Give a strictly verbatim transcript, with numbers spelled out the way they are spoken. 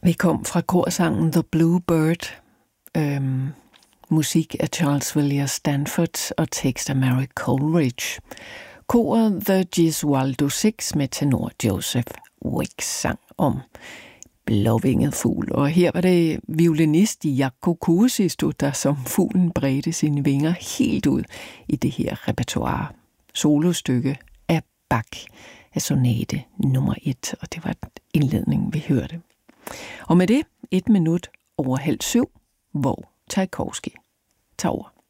Vi kom fra korsangen The Blue Bird, øhm, musik af Charles Villiers Stanford og tekst af Mary Coleridge. Koret The Gesualdo Six med tenor Joseph Wicks sang om blåvinget fugl, og her var det violinist Jaakko Kuusisto, der som fuglen bredte sine vinger helt ud i det her repertoire. Solostykke af Bach af sonate nummer et, og det var indledningen, vi hørte. Og med det et minut over halv syv, hvor Tchaikovsky tager over.